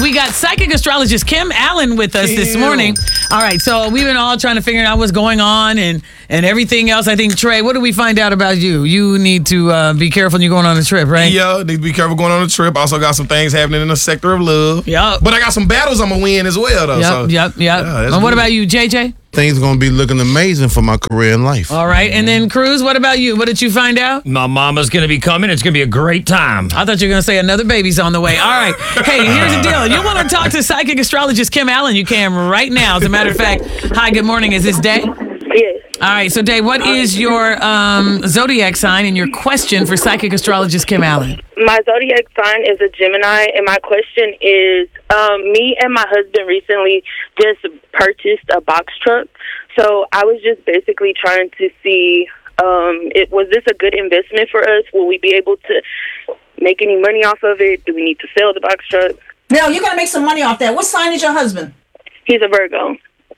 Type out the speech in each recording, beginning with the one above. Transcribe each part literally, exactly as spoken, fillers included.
we got psychic astrologist Kim Allen with us this Kim. morning. All right, so we've been all trying to figure out what's going on and, and everything else. I think, Trey, what do we find out about you? You need to uh, be careful when you're going on a trip, right? Yeah, need to be careful going on a trip. Also got some things happening in the sector of love. Yep. But I got some battles I'm going to win as well, though. Yep, so, yep, yep. yeah, that's and what good. about you, J J? Things are going to be looking amazing for my career in life. All right, and then Cruz, what about you? What did you find out? My mama's going to be coming. It's going to be a great time. I thought you were going to say another baby's on the way. All right. Hey, here's the deal. You want to talk to psychic astrologist Kim Allen, you can right now. As a matter of fact, hi, good morning. Is this Day? Yes. All right, so Day, what is your um, zodiac sign and your question for psychic astrologist Kim Allen? My zodiac sign is a Gemini, and my question is, um, me and my husband recently just purchased a box truck. So I was just basically trying to see, um, it was this a good investment for us? Will we be able to make any money off of it? Do we need to sell the box truck? No, you're gonna make some money off that. What sign is your husband? He's a Virgo.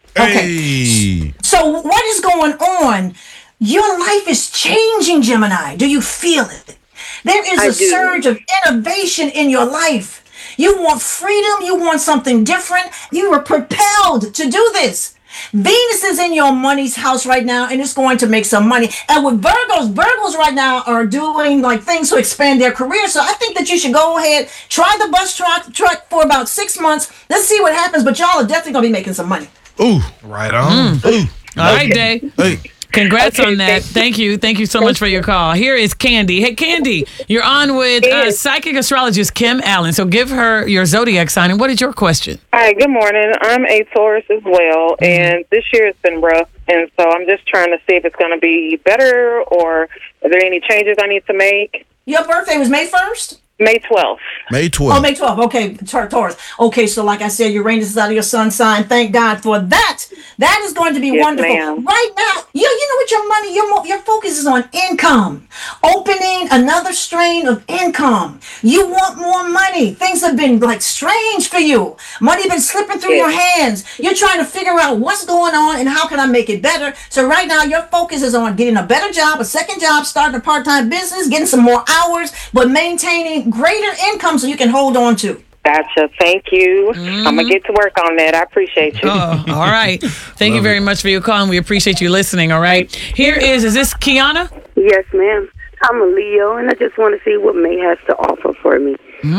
Hey. So what is going on? Your life is changing, Gemini. Do you feel it? There is I a do. surge of innovation in your life. You want freedom. You want something different. You were propelled to do this. Venus is in your money's house right now, and it's going to make some money. And with Virgos, Virgos right now are doing like things to expand their career. So I think that you should go ahead, try the bus truck, truck for about six months. Let's see what happens. But y'all are definitely going to be making some money. Ooh. Right on. Ooh. All right, Day. Hey. Congrats Okay, on that. thank you. Thank you. Thank you so much for your call. Here is Candy. Hey, Candy, you're on with uh, Yes. psychic astrologist Kim Allen. So give her your zodiac sign. And what is your question? Hi, good morning. I'm a Taurus as well, and this year has been rough, and so I'm just trying to see if it's going to be better or are there any changes I need to make? Your birthday was May first? May twelfth. May Oh, twelfth. May twelfth. Okay, Taur- Taurus. Okay, so like I said, Uranus is out of your sun sign. Thank God for that. That is going to be Yes, wonderful. ma'am. Right now, you, you know what your money, your mo- your focus is on income. Opening another strain of income. You want more money. Things have been like strange for you. Money been slipping through your hands. You're trying to figure out what's going on and how can I make it better. So right now, your focus is on getting a better job, a second job, starting a part-time business, getting some more hours, but maintaining greater income so you can hold on to. Gotcha. Thank you. I'm going to get to work on that. I appreciate you. Oh, all right. Thank you very much for your call, and we appreciate you listening, all right? Here is, is this Kiana? Yes, ma'am. I'm a Leo, and I just want to see what May has to offer for me.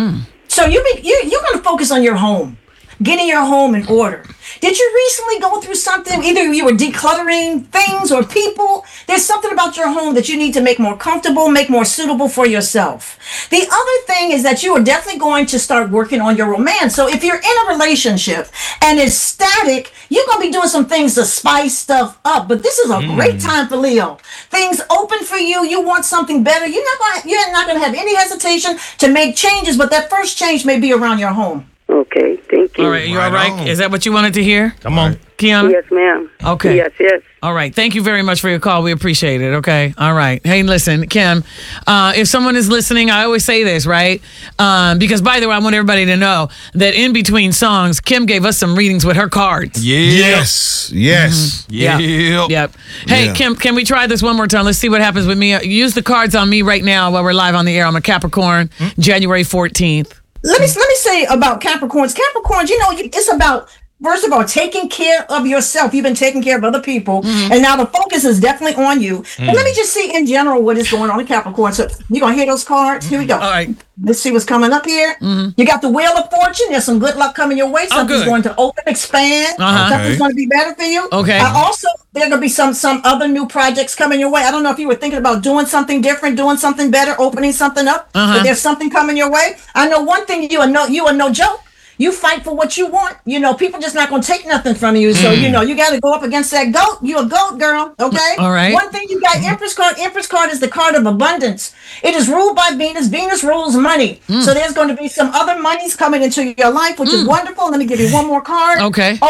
So you be, you you're going to focus on your home, getting your home in order. Did you recently go through something? Either you were decluttering things or people. There's something about your home that you need to make more comfortable, make more suitable for yourself. The other thing is that you are definitely going to start working on your romance. So if you're in a relationship and it's static, you're going to be doing some things to spice stuff up. But this is a great time for Leo. Things open for you. You want something better. You're not going to, you're not going to have any hesitation to make changes, but that first change may be around your home. Okay, thank you. All right, you all Right right? on. Is that what you wanted to hear? Come on. Kiana? Yes, ma'am. Okay. Yes, yes. All right. Thank you very much for your call. We appreciate it. Okay. All right. Hey, listen, Kim, uh, if someone is listening, I always say this, right? Um, because, by the way, I want everybody to know that in between songs, Kim gave us some readings with her cards. Yeah. Yes. Yes. Yeah. Yep. Yep. Hey, Yeah. Kim, can we try this one more time? Let's see what happens with me. Uh, Use the cards on me right now while we're live on the air. I'm a Capricorn, January fourteenth. Let me let me say about Capricorns. Capricorns, you know, you- it's about first of all taking care of yourself. You've been taking care of other people, and now the focus is definitely on you. But let me just see in general what is going on in Capricorn. So you gonna hear those cards? Here we go. All right. Let's see what's coming up here. You got the Wheel of Fortune. There's some good luck coming your way. Something's good. going to open, expand. Uh-huh. Something's Okay. going to be better for you. Okay. Uh, also, there are going to be some some other new projects coming your way. I don't know if you were thinking about doing something different, doing something better, opening something up. Uh-huh. But there's something coming your way. I know one thing. You are no you are no joke. You fight for what you want. You know, people just not going to take nothing from you. So, you know, you got to go up against that goat. You a goat, girl. Okay? All right. One thing you got, Empress card. Empress card is the card of abundance. It is ruled by Venus. Venus rules money. So there's going to be some other monies coming into your life, which is wonderful. Let me give you one more card. Okay. Oh,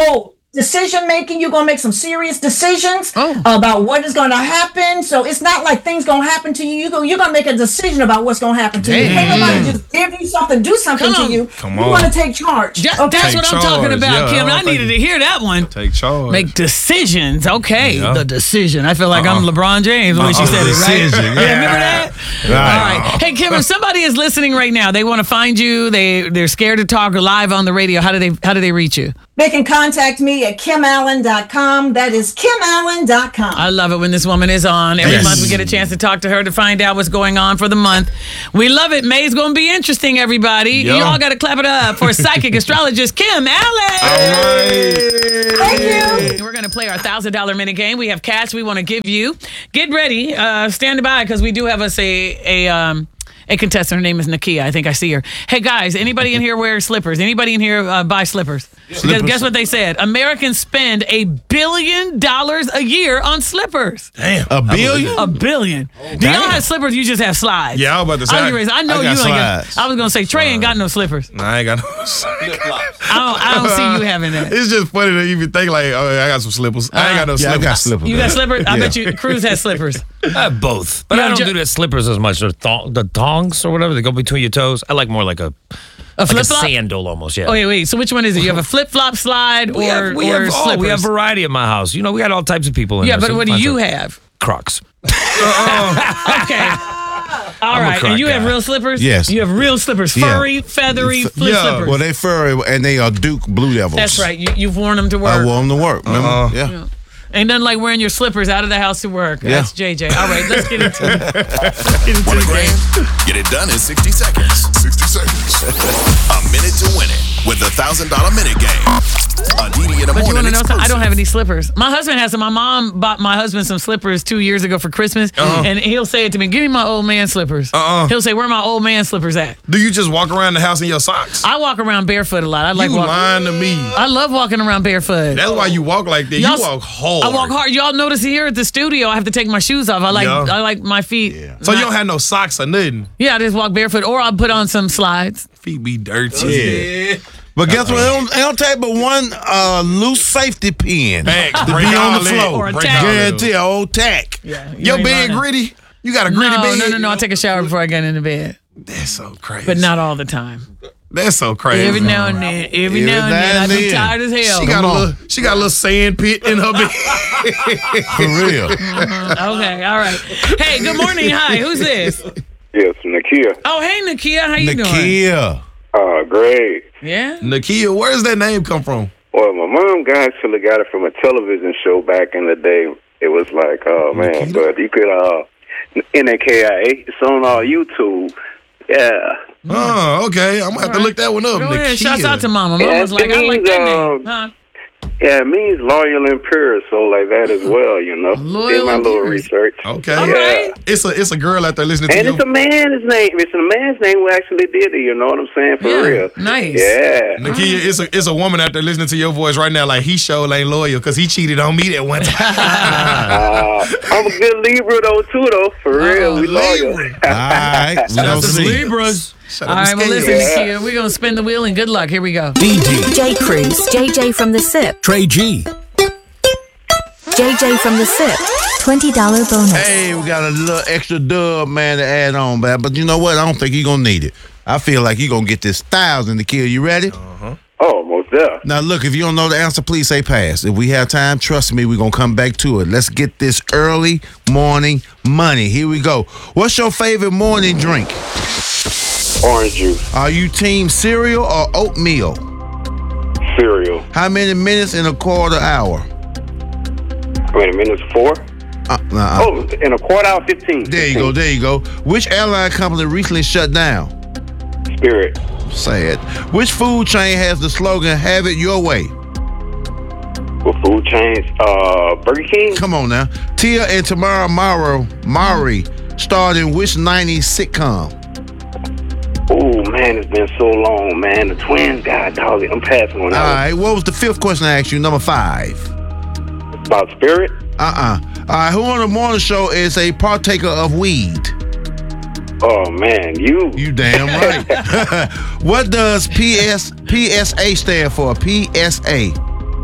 decision making. You're gonna make some serious decisions Oh. about what is gonna happen. So it's not like things gonna happen to you. You go, you're gonna make a decision about what's gonna happen to you. Can't nobody just give you something, do something Come on. to you. Come you on. want to take charge. Ja- okay? That's what I'm talking charge, about, yeah, Kim. I I don't needed to think- hear that one. Take charge. Make decisions. Okay, Yeah. the decision. I feel like I'm Uh-uh. LeBron James when she Uh-uh. said it, right? Decision, Yeah, yeah. remember that? Right. All right. Hey, Kim, if somebody is listening right now, they want to find you. They they're scared to talk live on the radio. How do they how do they reach you? They can contact me at kim allen dot com. That is kim allen dot com. I love it when this woman is on. Every Yes. month we get a chance to talk to her to find out what's going on for the month. We love it. May's going to be interesting, everybody. Yeah. Y'all got to clap it up for psychic astrologist Kim Allen. Thank you. We're going to play our one thousand dollars minute game. We have cash we want to give you. Get ready. Uh, stand by because we do have us a, a, um, a contestant. Her name is Nakia. I think I see her. Hey, guys, anybody in here wear slippers? Anybody in here uh, buy slippers? Because guess what they said? Americans spend a billion dollars a year on slippers. Damn. A billion? A billion. Do y'all have slippers? You just have slides. Yeah, I was about to say. I, was gonna- I know I you got ain't got. slides. I was gonna say Trey ain't got no slippers. Nah, I ain't got no. I don't. I don't see you having that. It's just funny to even think like, oh, I got some slippers. I ain't got no Yeah, I slippers. got slippers. You got slippers? I Yeah. bet you Cruz has slippers. I have both, but Yeah, I don't ju- do the slippers as much. Or thong, the thongs or whatever, they go between your toes. I like more like a, A like a flip flop. sandal almost, yeah. Oh wait, wait. So which one is it? You have a flip flop slide or we have, we, or have, oh, slippers? we have variety in my house. You know, we got all types of people in yeah, there. but so what do find you some- have? Crocs. Okay. All I'm a right, croc and you have guy. real slippers? Yes. You have real slippers, Yeah. furry, feathery, flip Yeah. slippers. Well, they furry and they are Duke Blue Devils. That's right. You, you've worn them to work. I wore them to work. Remember? Uh-uh. Yeah. Ain't nothing like wearing your slippers out of the house to work. Yeah. That's J J. All right, let's get into it. Let's get into Want the a game. grand? Get it done in sixty seconds. sixty seconds. A minute to win it with the one thousand dollars minute game. Aditi in the But you morning. want to know something? I don't exclusive. have any slippers. My husband has some. My mom bought my husband some slippers two years ago for Christmas, and he'll say it to me, "Give me my old man slippers." Uh-uh. He'll say, "Where are my old man slippers at?" Do you just walk around the house in your socks? I walk around barefoot a lot. I like you walking. lying to me. I love walking around barefoot. That's why you walk like that. You Y'all- walk hard. I walk hard. Y'all notice here at the studio, I have to take my shoes off. I like Yeah. I like my feet. So you not- don't have no socks or nothing. Yeah, I just walk barefoot, or I'll put on some slides. Feet be dirty. Yeah. But guess what? It don't, it don't take but one uh, loose safety pin Facts. to Break be on all the that. floor. Or a Break tack. all that. Guarantee a old tack. Yeah, you Your ain't bed lying. gritty? You got a gritty No, bed? no, no, no. I take a shower before I get into bed, That's so crazy. but not all the time. That's so crazy. Every now and then, every, Every now and then, now I and be then. tired as hell. She got Come a on. little. She got a little sand pit in her bed. For real. Okay, all right. Hey, good morning. Hi, who's this? Yes, Nakia. Oh, hey, Nakia. How you doing? Nakia. Uh, great. Yeah. Nakia, where does that name come from? Well, my mom actually got it from a television show back in the day. It was like, oh man, but you could, uh, N A K I A. It's on uh, YouTube. Yeah. Oh, okay. I'm gonna have to look that one up. Go ahead. Nakia. Shouts out to Mama. Yeah, Mama's like, it I like means, that uh, name. Huh? Yeah, it means loyal and pure, so like that as well, you know. Loyal Did my and little pure. research. Okay. All Yeah. right. It's a it's a girl out there listening to And you. it's a man's name. It's a man's name who actually did it, you know what I'm saying? For Yeah, real. nice. Yeah. Nakia, it's a it's a woman out there listening to your voice right now. Like he sure ain't loyal because he cheated on me that one time. Uh, I'm a good Libra, though, too, though. For real. We loyal. Libra. All right. We Shout out don't to see. Libras. Shout All out to right, well, Scales. listen, Nakia, we're going to spin the wheel and good luck. Here we go. D D, J. Cruz, J J from the S I P, Trey G, J J from the S I P, twenty dollars bonus. Hey, we got a little extra dub, man, to add on, man. But you know what? I don't think you're going to need it. I feel like you're going to get this thousand to kill. You ready? Oh, most definitely. Now, look, if you don't know the answer, please say pass. If we have time, trust me, we're going to come back to it. Let's get this early morning money. Here we go. What's your favorite morning drink? Orange juice, Are you team cereal or oatmeal? cereal. How many minutes in a quarter hour? Wait a minute, four? Uh, uh, Oh, in a quarter hour, fifteen. There you go, there you go. Which airline company recently shut down? Spirit. Sad. Which food chain has the slogan, have it your way? With food chains, uh, Burger King. Come on now. Tia and Tamara Morrow, Mari starred in which nineties sitcom? Oh man, it's been so long, man. The twins, God, dog, I'm passing on All that right, what was the fifth question I asked you? Number five. one. About Spirit. Uh-uh. All right, who on the morning show is a partaker of weed? Oh man, you. You damn right. What does P S P S A stand for? P S A. P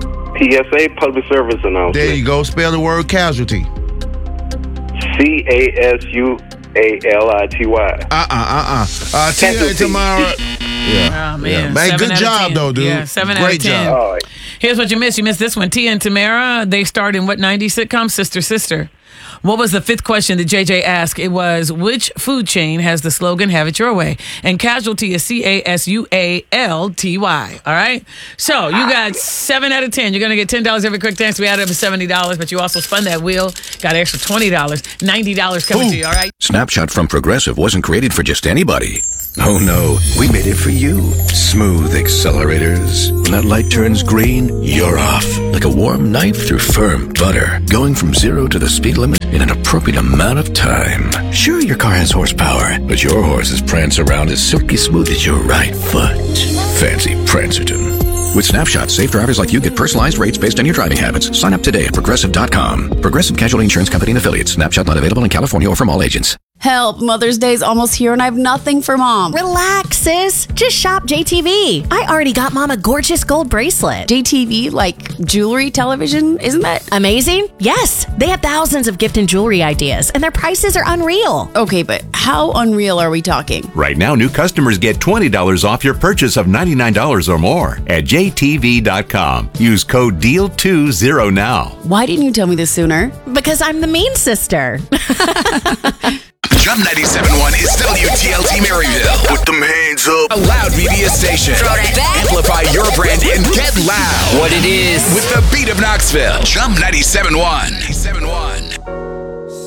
P S A, public service announcement. There you go. Spell the word casualty. C A S U A L I T Y. Uh-uh, uh-uh. Uh, Tia and Tamara. Yeah. Oh, man. Yeah. Man, Seven good out of job, ten. though, dude. Yeah, seven Great out of ten. job. All right. Here's what you missed. You missed this one. Tia and Tamara, they starred in what nineties sitcom? Sister, Sister. What was the fifth question that J J asked? It was, which food chain has the slogan, have it your way? And casualty is C A S U A L T Y. All right? So you got seven out of ten. You're going to get ten dollars every quick dance. We added up to seventy dollars, but you also spun that wheel. Got an extra twenty dollars. ninety dollars coming Ooh. to you, all right? Snapshot from Progressive wasn't created for just anybody. Oh no, we made it for you. Smooth accelerators. When that light turns green, you're off. Like a warm knife through firm butter. Going from zero to the speed limit in an appropriate amount of time. Sure, your car has horsepower, but your horses prance around as silky smooth as your right foot. Fancy Prancerton. With Snapshot, safe drivers like you get personalized rates based on your driving habits. Sign up today at Progressive dot com. Progressive Casualty Insurance Company and Affiliates. Snapshot not available in California or from all agents. Help, Mother's Day's almost here and I have nothing for Mom. Relax, sis. Just shop J T V. I already got Mom a gorgeous gold bracelet. J T V, like jewelry, television, isn't that amazing? Yes. They have thousands of gift and jewelry ideas, and their prices are unreal. Okay, but how unreal are we talking? Right now, new customers get twenty dollars off your purchase of ninety-nine dollars or more at J T V dot com. Use code D E A L twenty now. Why didn't you tell me this sooner? Because I'm the mean sister. Jump ninety-seven point one is W T L T Maryville. Put them hands up. A loud media station. Throw that back. Amplify your brand and get loud. What it is. With the beat of Knoxville. Jump ninety-seven point one.